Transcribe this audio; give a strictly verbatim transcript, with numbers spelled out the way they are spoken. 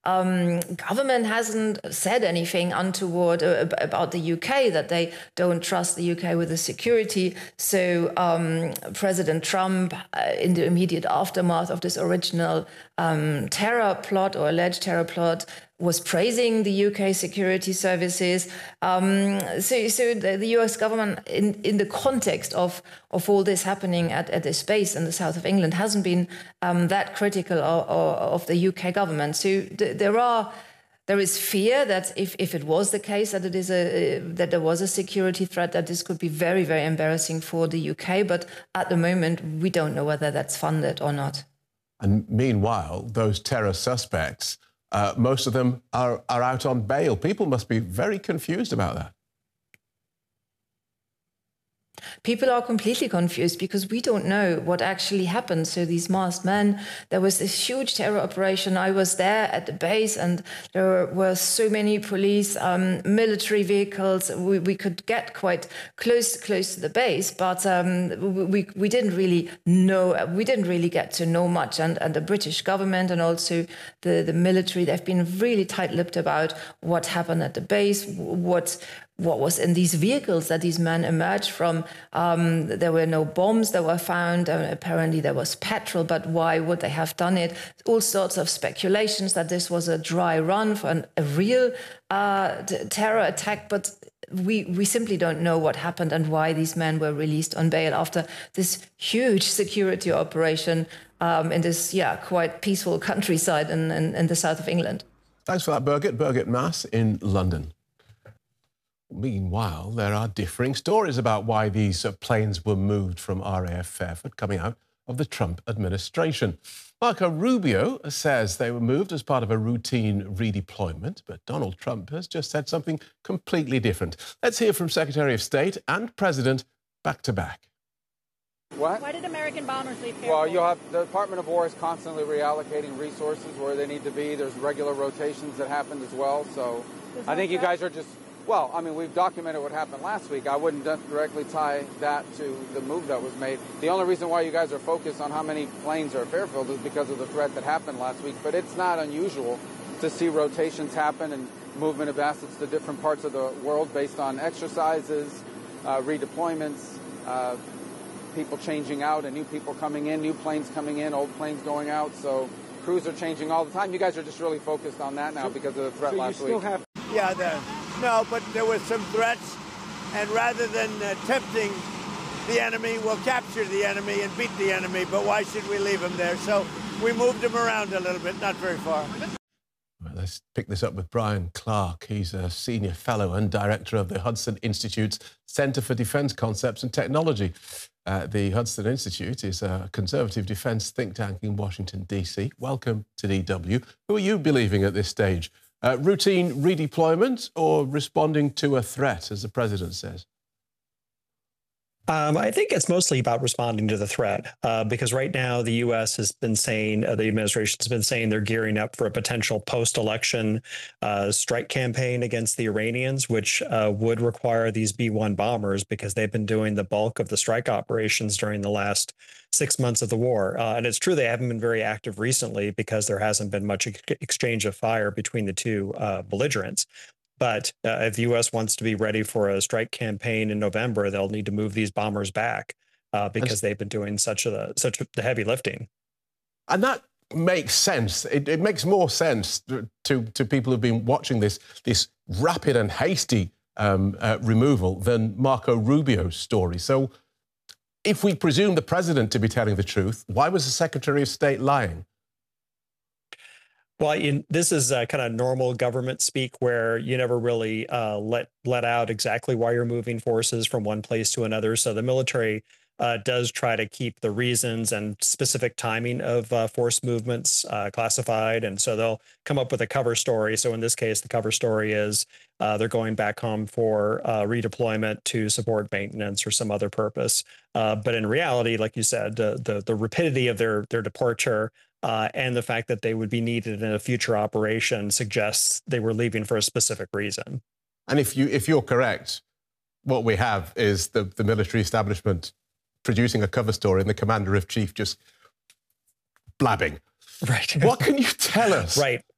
um, government hasn't said anything untoward uh, about the U K, that they don't trust the U K with the security. So um, President Trump, uh, in the immediate aftermath of this original um, terror plot or alleged terror plot, was praising the U K security services. Um, so so the, the U S government, in, in the context of, of all this happening at, at this base in the south of England, hasn't been um, that critical of, of the U K government. So th there are there is fear that if, if it was the case that it is a that there was a security threat, that this could be very, very embarrassing for the U K. But at the moment, we don't know whether that's funded or not. And meanwhile, those terror suspects, Uh, most of them are, are out on bail. People must be very confused about that. People are completely confused because we don't know what actually happened. So these masked men, there was this huge terror operation. I was there at the base and there were so many police, um, military vehicles. We, we could get quite close, close to the base, but um, we, we didn't really know, we didn't really get to know much. And, and the British government and also the, the military, they've been really tight-lipped about what happened at the base, what what was in these vehicles that these men emerged from. Um, there were no bombs that were found. Uh, apparently there was petrol, but why would they have done it? All sorts of speculations that this was a dry run for an, a real uh, terror attack, but we, we simply don't know what happened and why these men were released on bail after this huge security operation um, in this, yeah, quite peaceful countryside in, in, in the south of England. Thanks for that, Birgit. Birgit Maas in London. Meanwhile, there are differing stories about why these uh, planes were moved from R A F Fairford coming out of the Trump administration. Marco Rubio says they were moved as part of a routine redeployment, but Donald Trump has just said something completely different. Let's hear from Secretary of State and President back to back. What? Why did American bombers leave Fairfield? Well, you'll have the Department of War is constantly reallocating resources where they need to be. There's regular rotations that happened as well. So I think you guys are just, well, I mean, we've documented what happened last week. I wouldn't directly tie that to the move that was made. The only reason why you guys are focused on how many planes are at Fairfield is because of the threat that happened last week. But it's not unusual to see rotations happen and movement of assets to different parts of the world based on exercises, uh, redeployments, uh, people changing out and new people coming in, new planes coming in, old planes going out. So crews are changing all the time. You guys are just really focused on that now because of the threat so last you still week. Have yeah, the, no, but there were some threats, and rather than uh, tempting the enemy, we'll capture the enemy and beat the enemy, but why should we leave him there? So we moved him around a little bit, not very far. Well, let's pick this up with Brian Clark. He's a senior fellow and director of the Hudson Institute's Center for Defense Concepts and Technology. Uh, the Hudson Institute is a conservative defense think tank in Washington, D C. Welcome to D W. Who are you believing at this stage? Uh, routine redeployment or responding to a threat, as the president says? Um, I think it's mostly about responding to the threat, uh, because right now the U S has been saying, uh, the administration has been saying they're gearing up for a potential post-election uh, strike campaign against the Iranians, which uh, would require these B one bombers because they've been doing the bulk of the strike operations during the last six months of the war. Uh, and it's true they haven't been very active recently because there hasn't been much ex exchange of fire between the two uh, belligerents. But uh, if the U S wants to be ready for a strike campaign in November, they'll need to move these bombers back uh, because they've been doing such a such the heavy lifting. And that makes sense. It, it makes more sense to to people who've been watching this this rapid and hasty um, uh, removal than Marco Rubio's story. So, if we presume the president to be telling the truth, why was the Secretary of State lying? Well, in, this is uh, kind of normal government speak where you never really uh, let let out exactly why you're moving forces from one place to another. So the military uh, does try to keep the reasons and specific timing of uh, force movements uh, classified. And so they'll come up with a cover story. So in this case, the cover story is uh, they're going back home for uh, redeployment to support maintenance or some other purpose. Uh, but in reality, like you said, uh, the, the rapidity of their, their departure Uh, and the fact that they would be needed in a future operation suggests they were leaving for a specific reason. And if you if you're correct, what we have is the, the military establishment producing a cover story and the commander in chief just blabbing. Right. What can you tell us right.